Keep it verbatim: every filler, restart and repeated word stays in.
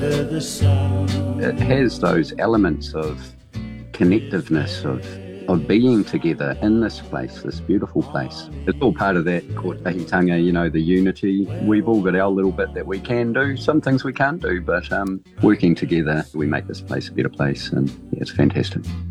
It has those elements of connectiveness, of of being together in this place, this beautiful place. It's all part of that kotahitanga, you know, the unity. We've all got our little bit that we can do, some things we can't do, but um, working together, we make this place a better place, and yeah, it's fantastic.